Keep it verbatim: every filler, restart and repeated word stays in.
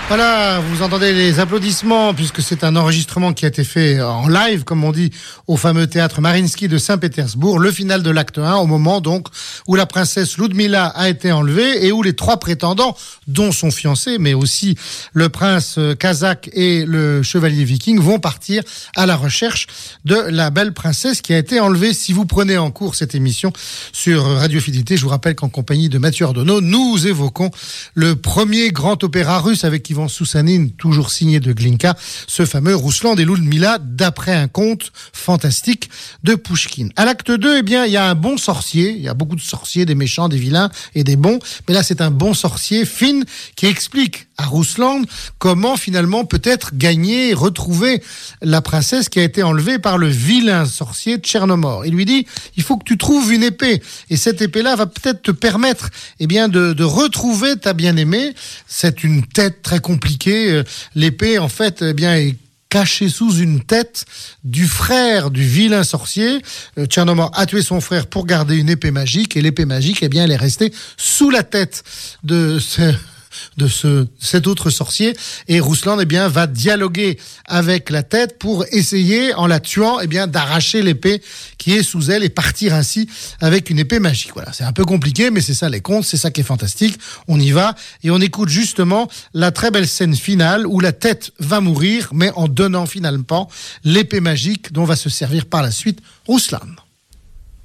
Voilà, vous entendez les applaudissements puisque c'est un enregistrement qui a été fait en live, comme on dit, au fameux théâtre Mariinsky de Saint-Pétersbourg, le final de l'acte un, au moment donc où la princesse Ludmila a été enlevée et où les trois prétendants, dont son fiancé, mais aussi le prince kazakh et le chevalier viking, vont partir à la recherche de la belle princesse qui a été enlevée. Si vous prenez en cours cette émission sur Radio Fidélité, je vous rappelle qu'en compagnie de Mathieu Ardonneau, nous évoquons le premier grand opéra russe avec qui Soussanine, toujours signé de Glinka, ce fameux Rouslan et Ludmila, d'après un conte fantastique de Pouchkine. À l'acte deux, eh bien, il y a un bon sorcier. Il y a beaucoup de sorciers, des méchants, des vilains et des bons. Mais là, c'est un bon sorcier, Finn, qui explique à Rouslan comment finalement peut-être gagner, retrouver la princesse qui a été enlevée par le vilain sorcier Tchernomor. Il lui dit, il faut que tu trouves une épée. Et cette épée-là va peut-être te permettre, eh bien, de, de retrouver ta bien-aimée. C'est une tête très compliquée. L'épée, en fait, eh bien, est caché sous une tête du frère du vilain sorcier. Tchernomor a tué son frère pour garder une épée magique, et l'épée magique, eh bien, elle est restée sous la tête de ce... de ce, cet autre sorcier, et Rouslan, eh bien, va dialoguer avec la tête pour essayer, en la tuant, eh bien, d'arracher l'épée qui est sous elle et partir ainsi avec une épée magique. Voilà, c'est un peu compliqué, mais c'est ça les contes, c'est ça qui est fantastique. On y va et on écoute justement la très belle scène finale où la tête va mourir, mais en donnant finalement l'épée magique dont va se servir par la suite Rouslan.